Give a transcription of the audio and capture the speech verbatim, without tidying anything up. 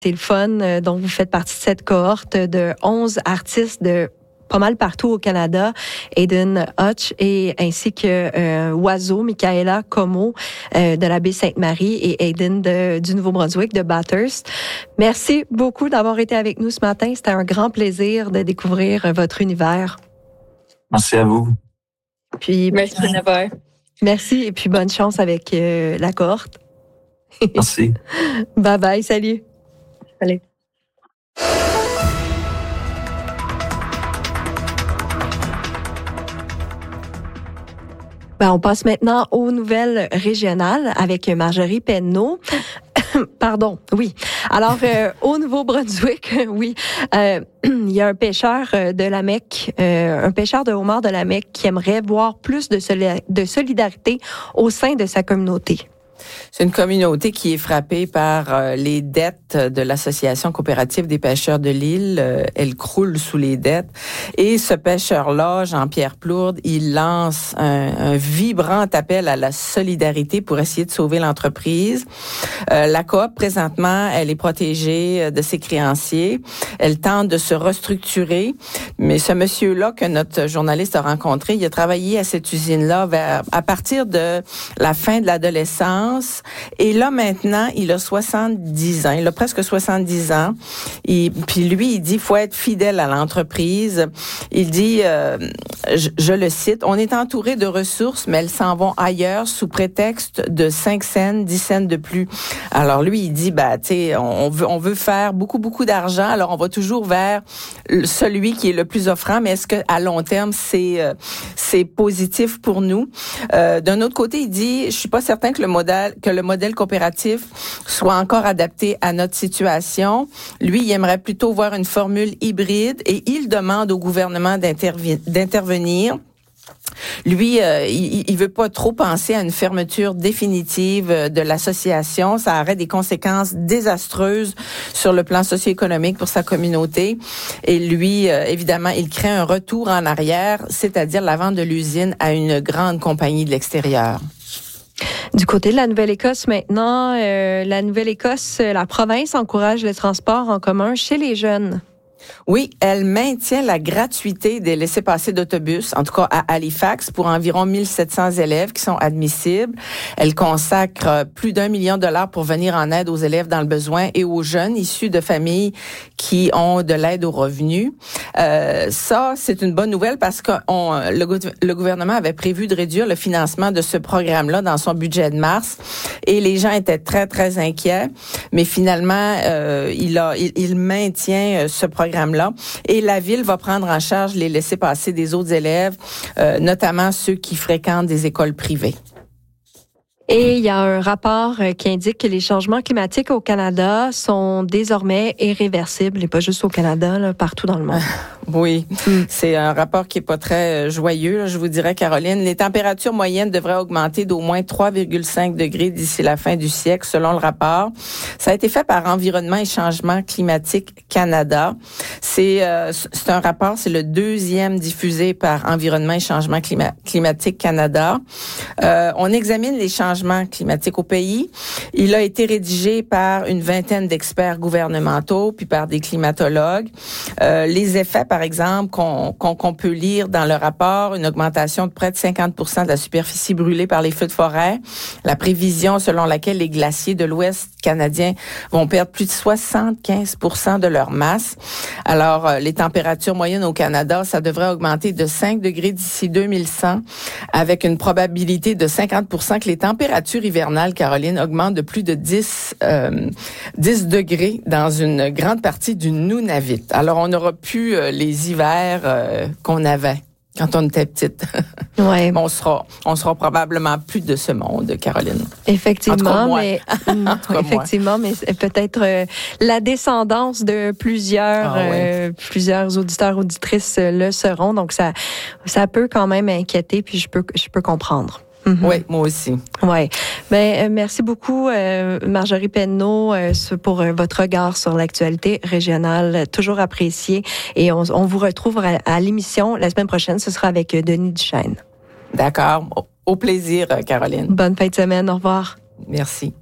C'est le fun. Donc, vous faites partie de cette cohorte de onze artistes de pas mal partout au Canada, Aidan Hutch et ainsi que euh, Oiseau, Michaela Como euh, de la baie Sainte-Marie et Aidan de, du Nouveau-Brunswick de Bathurst. Merci beaucoup d'avoir été avec nous ce matin. C'était un grand plaisir de découvrir votre univers. Merci à vous. Puis, merci, Jennifer. Merci et puis bonne chance avec euh, la cohorte. Merci. Bye bye, salut. Salut. Ben, on passe maintenant aux nouvelles régionales avec Marjorie Penneau. Pardon, oui. Alors, euh, au Nouveau-Brunswick, oui, euh, il y a un pêcheur de la Mecque, euh, un pêcheur de homards de la Mecque qui aimerait voir plus de, soli- de solidarité au sein de sa communauté. C'est une communauté qui est frappée par euh, les dettes de l'Association coopérative des pêcheurs de l'île. Euh, elle croule sous les dettes. Et ce pêcheur-là, Jean-Pierre Plourde, il lance un, un vibrant appel à la solidarité pour essayer de sauver l'entreprise. Euh, la coop, présentement, elle est protégée de ses créanciers. Elle tente de se restructurer. Mais ce monsieur-là que notre journaliste a rencontré, il a travaillé à cette usine-là vers, à partir de la fin de l'adolescence. Et là, maintenant, il a soixante-dix ans. Il a presque soixante-dix ans. Et puis lui, il dit, faut être fidèle à l'entreprise. Il dit, euh, je, je le cite, on est entouré de ressources, mais elles s'en vont ailleurs sous prétexte de cinq cents, dix cents de plus. Alors lui, il dit, bah, tu sais, on veut, on veut faire beaucoup, beaucoup d'argent. Alors on va toujours vers celui qui est le plus offrant. Mais est-ce que à long terme, c'est, euh, c'est positif pour nous? Euh, d'un autre côté, il dit, je suis pas certain que le modèle que le modèle coopératif soit encore adapté à notre situation. Lui, il aimerait plutôt voir une formule hybride et il demande au gouvernement d'intervi- d'intervenir. Lui, euh, il, il veut pas trop penser à une fermeture définitive de l'association. Ça aurait des conséquences désastreuses sur le plan socio-économique pour sa communauté. Et lui, euh, évidemment, il crée un retour en arrière, c'est-à-dire la vente de l'usine à une grande compagnie de l'extérieur. Du côté de la Nouvelle-Écosse maintenant, euh, la Nouvelle-Écosse, la province encourage le transport en commun chez les jeunes. Oui, elle maintient la gratuité des laissez-passer d'autobus, en tout cas à Halifax, pour environ mille sept cents élèves qui sont admissibles. Elle consacre plus d'un million de dollars pour venir en aide aux élèves dans le besoin et aux jeunes issus de familles qui ont de l'aide aux revenus. Euh, ça, c'est une bonne nouvelle parce que on, le, le gouvernement avait prévu de réduire le financement de ce programme-là dans son budget de mars et les gens étaient très, très inquiets. Mais finalement, euh, il, a, il, il maintient ce programme là et la ville va prendre en charge les laissez-passer des autres élèves, euh, notamment ceux qui fréquentent des écoles privées. Et il y a un rapport qui indique que les changements climatiques au Canada sont désormais irréversibles, et pas juste au Canada, là, partout dans le monde. Oui, mm. C'est un rapport qui est pas très joyeux, là, je vous dirais, Caroline. Les températures moyennes devraient augmenter d'au moins trois virgule cinq degrés d'ici la fin du siècle, selon le rapport. Ça a été fait par Environnement et Changement climatique Canada. C'est, euh, c'est un rapport, c'est le deuxième diffusé par Environnement et Changement clima- climatique Canada. Euh, on examine les changements climatique au pays. Il a été rédigé par une vingtaine d'experts gouvernementaux puis par des climatologues. Euh, les effets, par exemple, qu'on, qu'on, qu'on peut lire dans le rapport, une augmentation de près de cinquante pour cent de la superficie brûlée par les feux de forêt, la prévision selon laquelle les glaciers de l'Ouest canadien vont perdre plus de soixante-quinze pour cent de leur masse. Alors, euh, les températures moyennes au Canada, ça devrait augmenter de cinq degrés d'ici deux mille cent, avec une probabilité de cinquante pour cent que les températures hivernales, Caroline, augmentent de plus de dix, euh, dix degrés dans une grande partie du Nunavut. Alors, on n'aura plus euh, les hivers euh, qu'on avait quand on était petite. Ouais. on sera, on sera probablement plus de ce monde, Caroline. Effectivement, mais effectivement, moi. mais peut-être euh, la descendance de plusieurs, ah, ouais. euh, plusieurs auditeurs auditrices euh, le seront. Donc ça, ça peut quand même inquiéter. Puis je peux, je peux comprendre. Mm-hmm. Oui, moi aussi. Oui. Ben, euh, merci beaucoup, euh, Marjorie Penneau, euh, pour euh, votre regard sur l'actualité régionale, toujours apprécié. Et on, on vous retrouve à, à l'émission la semaine prochaine. Ce sera avec euh, Denis Duchesne. D'accord. Au plaisir, Caroline. Bonne fin de semaine. Au revoir. Merci.